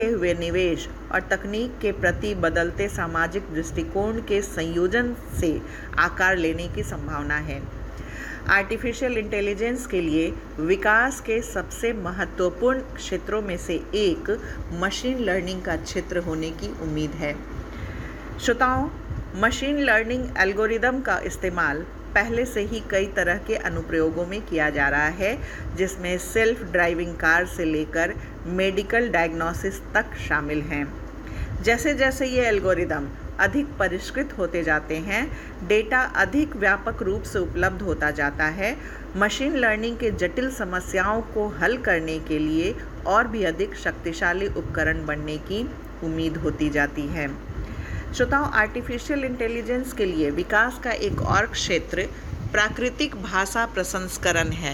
हुए निवेश और तकनीक के प्रति बदलते सामाजिक दृष्टिकोण के संयोजन से आकार लेने की संभावना है। आर्टिफिशियल इंटेलिजेंस के लिए विकास के सबसे महत्वपूर्ण क्षेत्रों में से एक मशीन लर्निंग का क्षेत्र होने की उम्मीद है। श्रोताओं, मशीन लर्निंग एल्गोरिदम का इस्तेमाल पहले से ही कई तरह के अनुप्रयोगों में किया जा रहा है, जिसमें सेल्फ ड्राइविंग कार से लेकर मेडिकल डायग्नोसिस तक शामिल हैं। जैसे जैसे ये एल्गोरिदम अधिक परिष्कृत होते जाते हैं, डेटा अधिक व्यापक रूप से उपलब्ध होता जाता है, मशीन लर्निंग के जटिल समस्याओं को हल करने के लिए और भी अधिक शक्तिशाली उपकरण बनने की उम्मीद होती जाती है। श्रोताओं, आर्टिफिशियल इंटेलिजेंस के लिए विकास का एक और क्षेत्र प्राकृतिक भाषा प्रसंस्करण है।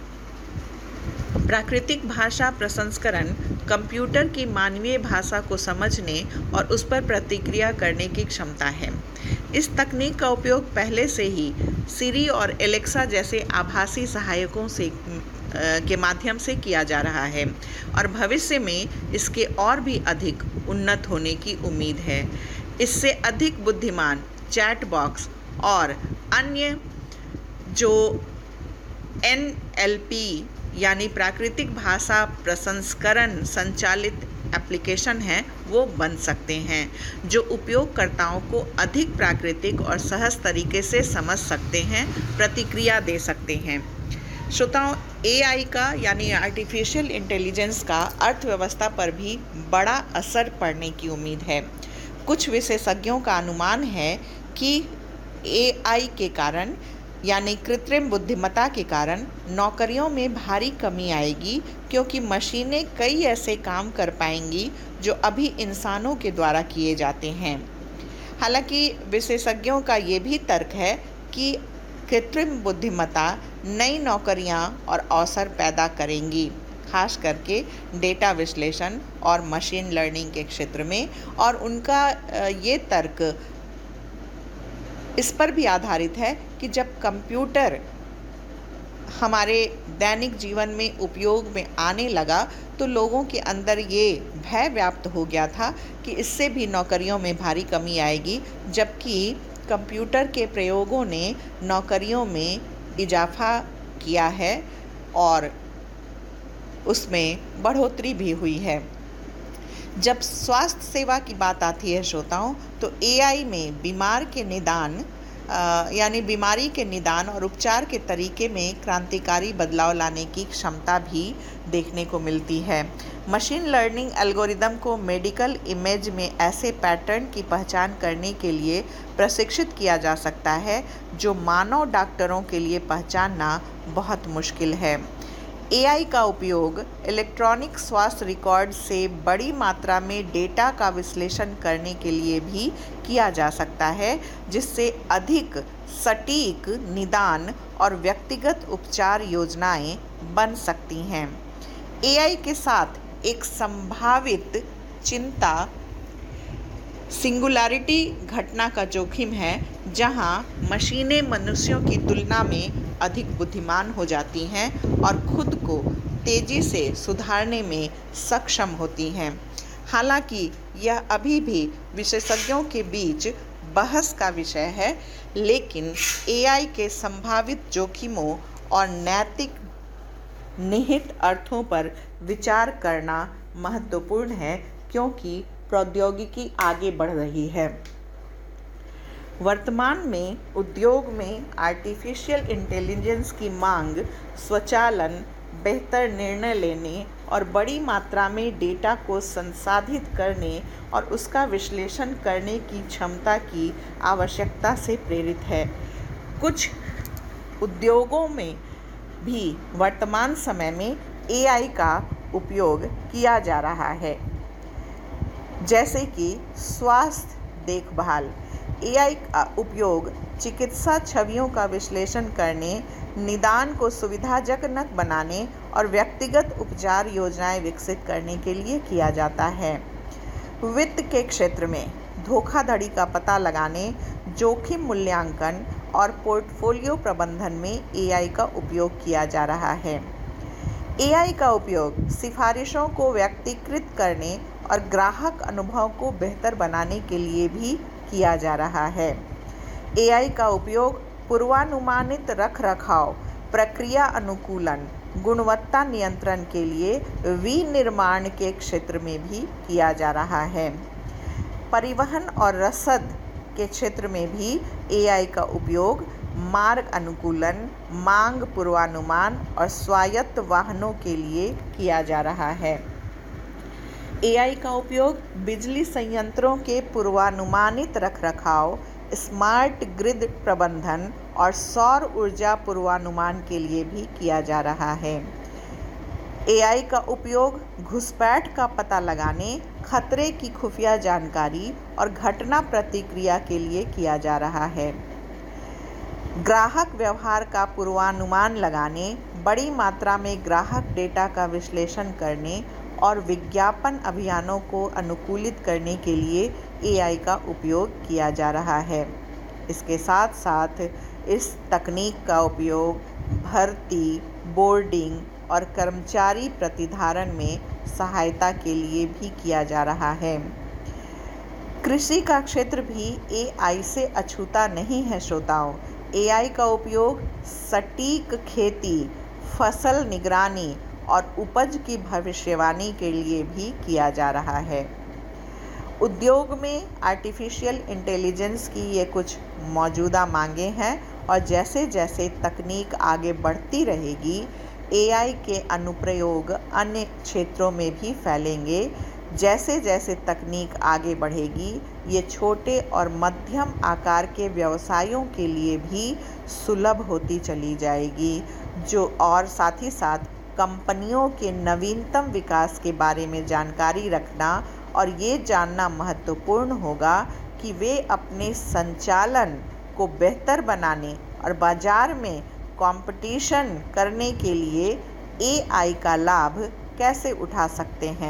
प्राकृतिक भाषा प्रसंस्करण कंप्यूटर की मानवीय भाषा को समझने और उस पर प्रतिक्रिया करने की क्षमता है। इस तकनीक का उपयोग पहले से ही सिरी और एलेक्सा जैसे आभासी सहायकों के माध्यम से किया जा रहा है और भविष्य में इसके और भी अधिक उन्नत होने की उम्मीद है। इससे अधिक बुद्धिमान चैट बॉक्स और अन्य जो NLP यानी प्राकृतिक भाषा प्रसंस्करण संचालित एप्लीकेशन हैं, वो बन सकते हैं, जो उपयोगकर्ताओं को अधिक प्राकृतिक और सहज तरीके से समझ सकते हैं, प्रतिक्रिया दे सकते हैं। श्रोताओं, AI का यानी आर्टिफिशियल इंटेलिजेंस का अर्थव्यवस्था पर भी बड़ा असर पड़ने की उम्मीद है। कुछ विशेषज्ञों का अनुमान है कि AI के कारण यानी कृत्रिम बुद्धिमत्ता के कारण नौकरियों में भारी कमी आएगी, क्योंकि मशीनें कई ऐसे काम कर पाएंगी जो अभी इंसानों के द्वारा किए जाते हैं। हालांकि विशेषज्ञों का ये भी तर्क है कि कृत्रिम बुद्धिमत्ता नई नौकरियां और अवसर पैदा करेंगी, खास करके डेटा विश्लेषण और मशीन लर्निंग के क्षेत्र में, और उनका ये तर्क इस पर भी आधारित है कि जब कंप्यूटर हमारे दैनिक जीवन में उपयोग में आने लगा तो लोगों के अंदर ये भय व्याप्त हो गया था कि इससे भी नौकरियों में भारी कमी आएगी, जबकि कंप्यूटर के प्रयोगों ने नौकरियों में इजाफा किया है और उसमें बढ़ोतरी भी हुई है। जब स्वास्थ्य सेवा की बात आती है श्रोताओं, तो AI में बीमार के निदान यानी बीमारी के निदान और उपचार के तरीके में क्रांतिकारी बदलाव लाने की क्षमता भी देखने को मिलती है। मशीन लर्निंग एल्गोरिदम को मेडिकल इमेज में ऐसे पैटर्न की पहचान करने के लिए प्रशिक्षित किया जा सकता है जो मानव डॉक्टरों के लिए पहचानना बहुत मुश्किल है। AI का उपयोग इलेक्ट्रॉनिक स्वास्थ्य रिकॉर्ड से बड़ी मात्रा में डेटा का विश्लेषण करने के लिए भी किया जा सकता है, जिससे अधिक सटीक निदान और व्यक्तिगत उपचार योजनाएं बन सकती हैं। AI के साथ एक संभावित चिंता सिंगुलैरिटी घटना का जोखिम है, जहां मशीनें मनुष्यों की तुलना में अधिक बुद्धिमान हो जाती हैं और खुद को तेजी से सुधारने में सक्षम होती हैं। हालांकि यह अभी भी विशेषज्ञों के बीच बहस का विषय है, लेकिन AI के संभावित जोखिमों और नैतिक निहित अर्थों पर विचार करना महत्वपूर्ण है, क्योंकि प्रौद्योगिकी आगे बढ़ रही है। वर्तमान में उद्योग में आर्टिफिशियल इंटेलिजेंस की मांग स्वचालन, बेहतर निर्णय लेने और बड़ी मात्रा में डेटा को संसाधित करने और उसका विश्लेषण करने की क्षमता की आवश्यकता से प्रेरित है। कुछ उद्योगों में भी वर्तमान समय में AI का उपयोग किया जा रहा है, जैसे कि स्वास्थ्य देखभाल। AI का उपयोग चिकित्सा छवियों का विश्लेषण करने, निदान को सुविधाजनक बनाने और व्यक्तिगत उपचार योजनाएं विकसित करने के लिए किया जाता है। वित्त के क्षेत्र में धोखाधड़ी का पता लगाने, जोखिम मूल्यांकन और पोर्टफोलियो प्रबंधन में AI का उपयोग किया जा रहा है। AI का उपयोग सिफारिशों को व्यक्तिकृत करने और ग्राहक अनुभव को बेहतर बनाने के लिए भी किया जा रहा है। एआई का उपयोग पूर्वानुमानित रखरखाव, प्रक्रिया अनुकूलन, गुणवत्ता नियंत्रण के लिए विनिर्माण के क्षेत्र में भी किया जा रहा है। परिवहन और रसद के क्षेत्र में भी एआई का उपयोग मार्ग अनुकूलन, मांग पूर्वानुमान और स्वायत्त वाहनों के लिए किया जा रहा है। एआई का उपयोग बिजली संयंत्रों के पूर्वानुमानित रखरखाव, स्मार्ट ग्रिड प्रबंधन और सौर ऊर्जा पूर्वानुमान के लिए भी किया जा रहा है। एआई का उपयोग घुसपैठ का पता लगाने, खतरे की खुफिया जानकारी और घटना प्रतिक्रिया के लिए किया जा रहा है। ग्राहक व्यवहार का पूर्वानुमान लगाने, बड़ी मात्रा में ग्राहक डेटा का विश्लेषण करने और विज्ञापन अभियानों को अनुकूलित करने के लिए एआई का उपयोग किया जा रहा है। इसके साथ साथ इस तकनीक का उपयोग भर्ती, बोर्डिंग और कर्मचारी प्रतिधारण में सहायता के लिए भी किया जा रहा है। कृषि का क्षेत्र भी एआई से अछूता नहीं है श्रोताओं। एआई का उपयोग सटीक खेती, फसल निगरानी और उपज की भविष्यवाणी के लिए भी किया जा रहा है। उद्योग में आर्टिफिशियल इंटेलिजेंस की ये कुछ मौजूदा मांगें हैं और जैसे जैसे तकनीक आगे बढ़ती रहेगी, एआई के अनुप्रयोग अन्य क्षेत्रों में भी फैलेंगे। जैसे जैसे तकनीक आगे बढ़ेगी, ये छोटे और मध्यम आकार के व्यवसायों के लिए भी सुलभ होती चली जाएगी, जो और साथ ही साथ कंपनियों के नवीनतम विकास के बारे में जानकारी रखना और ये जानना महत्वपूर्ण होगा कि वे अपने संचालन को बेहतर बनाने और बाजार में कंपटीशन करने के लिए एआई का लाभ कैसे उठा सकते हैं।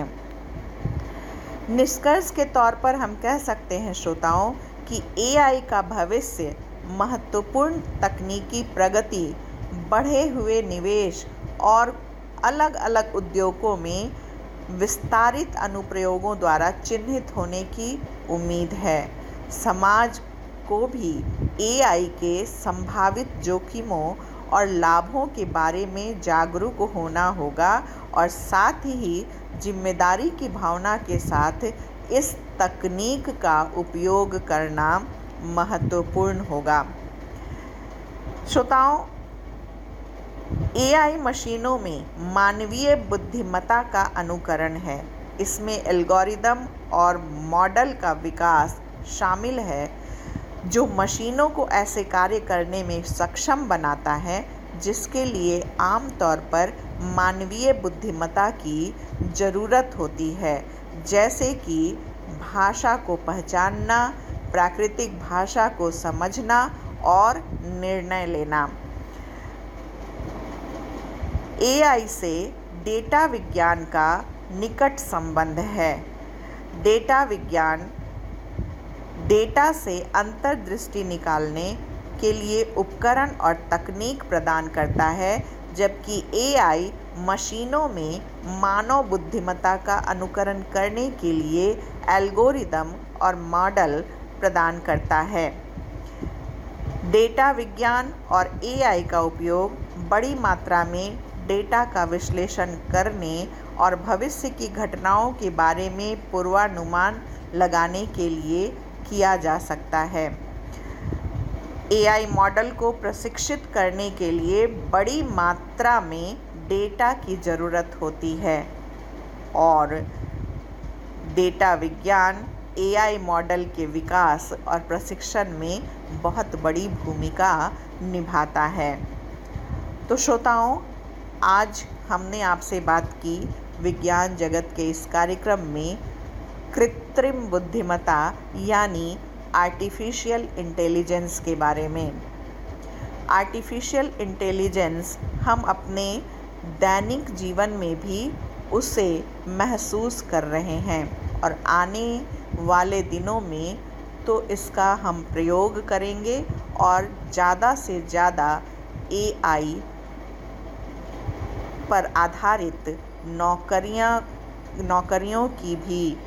निष्कर्ष के तौर पर हम कह सकते हैं श्रोताओं कि एआई का भविष्य महत्वपूर्ण तकनीकी प्रगति, बढ़े हुए निवेश और अलग अलग उद्योगों में विस्तारित अनुप्रयोगों द्वारा चिन्हित होने की उम्मीद है। समाज को भी एआई के संभावित जोखिमों और लाभों के बारे में जागरूक होना होगा और साथ ही जिम्मेदारी की भावना के साथ इस तकनीक का उपयोग करना महत्वपूर्ण होगा। श्रोताओं, एआई मशीनों में मानवीय बुद्धिमत्ता का अनुकरण है। इसमें एल्गोरिदम और मॉडल का विकास शामिल है जो मशीनों को ऐसे कार्य करने में सक्षम बनाता है जिसके लिए आमतौर पर मानवीय बुद्धिमत्ता की ज़रूरत होती है, जैसे कि भाषा को पहचानना, प्राकृतिक भाषा को समझना और निर्णय लेना। एआई से डेटा विज्ञान का निकट संबंध है। डेटा विज्ञान डेटा से अंतर्दृष्टि निकालने के लिए उपकरण और तकनीक प्रदान करता है, जबकि एआई मशीनों में मानव बुद्धिमत्ता का अनुकरण करने के लिए एल्गोरिदम और मॉडल प्रदान करता है। डेटा विज्ञान और एआई का उपयोग बड़ी मात्रा में डेटा का विश्लेषण करने और भविष्य की घटनाओं के बारे में पूर्वानुमान लगाने के लिए किया जा सकता है। एआई मॉडल को प्रशिक्षित करने के लिए बड़ी मात्रा में डेटा की ज़रूरत होती है और डेटा विज्ञान एआई मॉडल के विकास और प्रशिक्षण में बहुत बड़ी भूमिका निभाता है। तो श्रोताओं, आज हमने आपसे बात की विज्ञान जगत के इस कार्यक्रम में कृत्रिम बुद्धिमत्ता यानी आर्टिफिशियल इंटेलिजेंस के बारे में। आर्टिफिशियल इंटेलिजेंस हम अपने दैनिक जीवन में भी उसे महसूस कर रहे हैं और आने वाले दिनों में तो इसका हम प्रयोग करेंगे और ज़्यादा से ज़्यादा एआई पर आधारित नौकरियों की भी